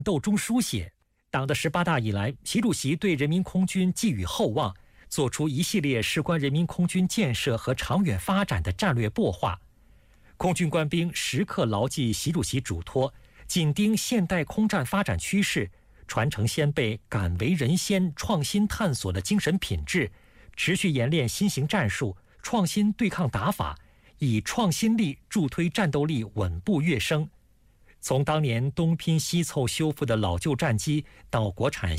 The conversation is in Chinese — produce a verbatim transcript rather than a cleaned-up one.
斗中书写，党的十八大以来，习主席对人民空军寄予厚望，做出一系列事关人民空军建设和长远发展的战略擘画。空军官兵时刻牢记习主席嘱托，紧盯现代空战发展趋势，传承先辈敢为人先、创新探索的精神品质，持续演练新型战术，创新对抗打法，以创新力助推战斗力稳步跃升。从当年东拼西凑修复的老旧战机到国产